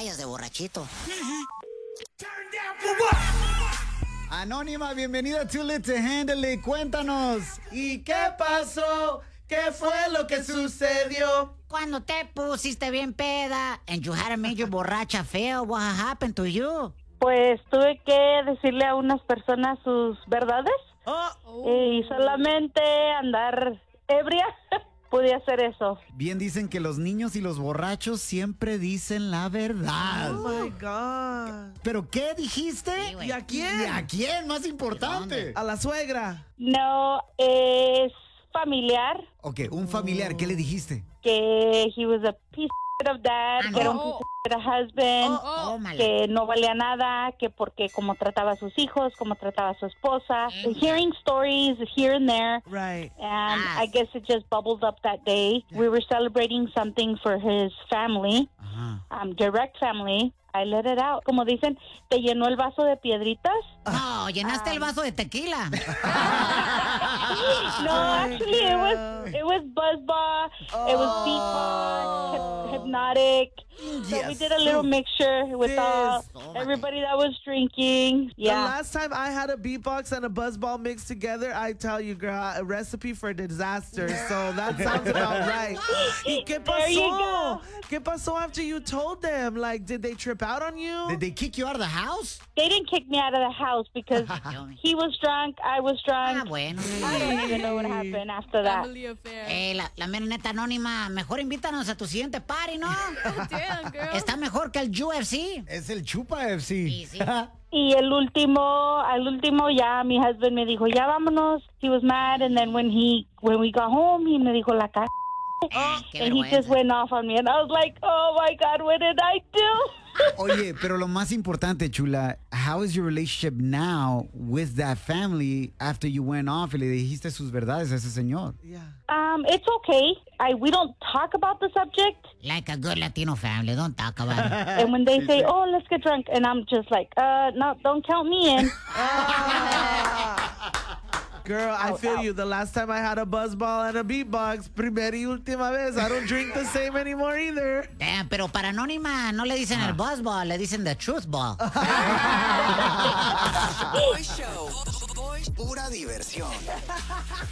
rayas de borrachito. Anónima, bienvenida a Too Lit to Handle It. Cuéntanos. ¿Y qué pasó? ¿Qué fue lo que sucedió? Cuando te pusiste bien peda and you had a major borracha feel, what happened to you? Pues tuve que decirle a unas personas sus verdades y solamente andar ebria pude hacer eso. Bien dicen que los niños y los borrachos siempre dicen la verdad. Oh my God. ¿Pero qué dijiste? Sí, güey. ¿Y a quién? ¿Y a quién? Más importante. A la suegra. No, es familiar, Ok, un familiar, ¿qué le dijiste? que he was a piece of dad, que era un piece of husband, Oh, mala. que no valía nada, que porque como trataba a sus hijos, como trataba a su esposa. Hearing stories here and there. Right. And I guess it just bubbled up that day. We were celebrating something for his family, Ajá. direct family. I let it out. Como dicen, ¿te llenó el vaso de piedritas? No, llenaste el vaso de tequila. No, actually, it was buzzball, it was beatbox, hypnotic. So we did a little mixture with everybody that was drinking. The Yeah. last time I had a beatbox and a buzzball mixed together, I tell you, girl, a recipe for disaster. So that sounds about right. ¿Y qué There you pasó? go. ¿Qué pasó after you told them? Like, did they trip out on you? Did they kick you out of the house? They didn't kick me out of the house because he was drunk, I was Ah, drunk. bueno. I don't even know what happened after that. Family affair. La mera neta anónima, mejor invítanos a tu siguiente party, ¿no? Damn, girl. Está mejor que el UFC. Es el Chupa FC. Sí, sí. Y al último ya mi husband me dijo, ya vámonos. He was mad, and then when we got home, he me dijo la cara. Qué And he just vergüenza. went off on me, and I was like, oh my God, what did I do? Oye, pero lo más importante, chula, how is your relationship now with that family after you went off y le dijiste sus verdades a ese señor? Yeah. It's okay. We don't talk about the subject. Like a good Latino family, don't talk about it. And when they say, oh, let's get drunk, and I'm just like, no, don't count me in. Girl, I feel you. The last time I had a buzzball and a beatbox, primera y última vez. I don't drink the same anymore either. Damn, pero para anónima no le dicen el buzzball, le dicen the truth ball. Show. Pura diversión.